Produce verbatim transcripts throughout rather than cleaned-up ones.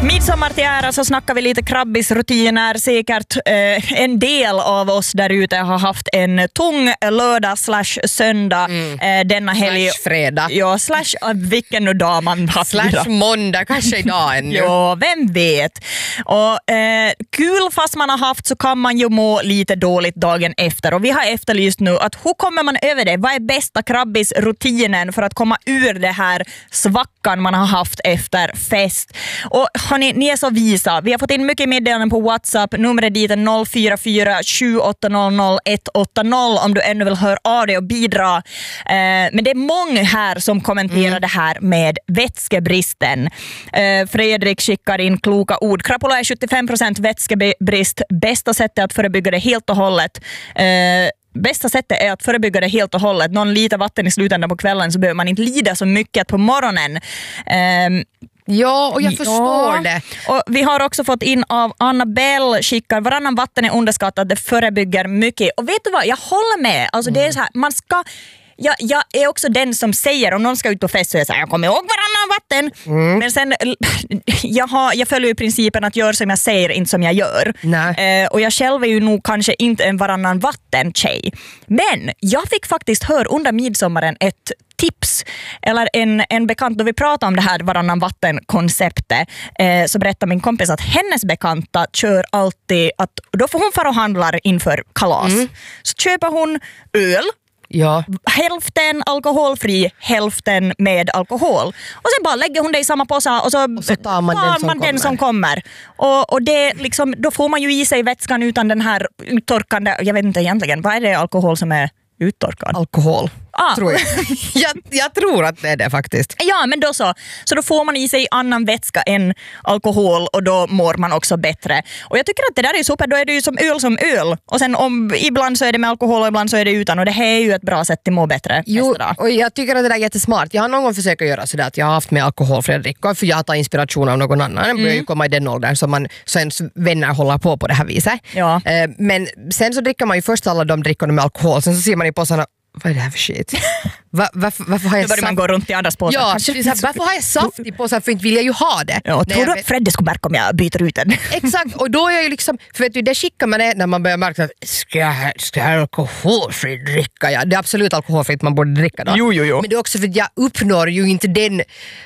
Midsommar till ära så snackar vi lite krabbisrutiner. Säkert eh, en del av oss där ute har haft en tung lördag slash söndag mm. eh, denna helg. Slash fredag. Ja, slash uh, vilken nu dag man har slash firat. måndag, kanske idag ännu. Ja, vem vet. Och eh, kul fast man har haft så kan man ju må lite dåligt dagen efter. Och vi har efterlyst nu att hur kommer man över det? Vad är bästa krabbisrutinen för att komma ur det här svackan man har haft efter fest? Och hörni, ni är så visa. Vi har fått in mycket meddelanden på WhatsApp. Numret dit är noll fyra fyra sju åtta noll noll ett åtta noll om du ännu vill höra av dig och bidra. Eh, men det är många här som kommenterar mm. det här med vätskebristen. Eh, Fredrik skickar in kloka ord. Krapula är sjuttiofem procent vätskebrist. Bästa sättet att förebygga det helt och hållet. Eh, Bästa sättet är att förebygga det helt och hållet. Någon liter vatten i slutändan på kvällen så behöver man inte lida så mycket på morgonen. Eh, Ja, och jag ja. förstår det. Och vi har också fått in av Annabelle skickar varannan vatten är underskattat, det förebygger mycket. Och vet du vad, jag håller med. Alltså mm. det är så här, man ska... Jag, jag är också den som säger, om någon ska ut på fest så är jag så här, jag kommer ihåg varannan vatten. Mm. Men sen, jag, har, jag följer ju principen att göra som jag säger, inte som jag gör. Eh, och jag själv är ju nog kanske inte en varannan vatten-tjej. Men jag fick faktiskt höra under midsommaren ett tips, eller en, en bekant, då vi pratade om det här varannan vatten-konceptet, eh, så berättade min kompis att hennes bekanta kör alltid att, då får hon fara och handlar inför kalas. Mm. Så köper hon öl, ja. hälften alkoholfri, hälften med alkohol. Och sen bara lägger hon det i samma påse och så, och så tar man, tar den, som man den som kommer. Och, och det liksom, då får man ju i sig vätskan utan den här uttorkande, jag vet inte egentligen, vad är det alkohol som är uttorkad? Alkohol. Ah. Tror jag. jag. Jag tror att det är det faktiskt. Ja, men då så. Så då får man i sig annan vätska än alkohol och då mår man också bättre. Och jag tycker att det där är super. Då är det ju som öl som öl. Och sen om, ibland så är det med alkohol och ibland så är det utan. Och det här är ju ett bra sätt att må bättre. Jo, och jag tycker att det där är jättesmart. Jag har någon gång försökt göra sådär att jag har haft med alkoholfria drickor för jag har tagit inspiration av någon annan. Jag börjar ju komma i den åldern som man sen vänner håller på på det här viset. Ja. Men sen så dricker man ju först alla de drickorna med alkohol. Sen så ser man ju på sådana, vad är det här för shit? Va, varför, varför har jag då börjar man gå runt i andras påsar. Ja, här, varför har jag saft i påsar? För inte vill jag ju ha det. Ja, tror du att Fredde skulle märka om jag byter ut den? Exakt, och då är jag ju liksom, för vet du, det skickar man det när man börjar märka att ska jag, ska jag alkoholfri dricka? Ja, det är absolut alkoholfritt man borde dricka då. Jo, jo, jo. Men det är också för att jag uppnår ju inte den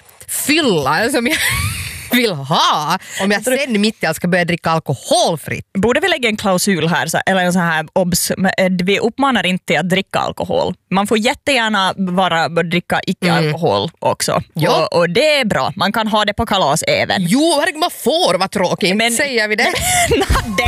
fylla som jag vill ha om jag sen mitt i allt ska börja dricka alkoholfritt. Borde vi lägga en klausul här, så, eller en sån här obs, vi uppmanar inte att dricka alkohol. Man får jättegärna bara dricka icke-alkohol mm. också. Ja. Och, och det är bra, man kan ha det på kalas även. Jo, man får, vad tråkigt, men säger vi det?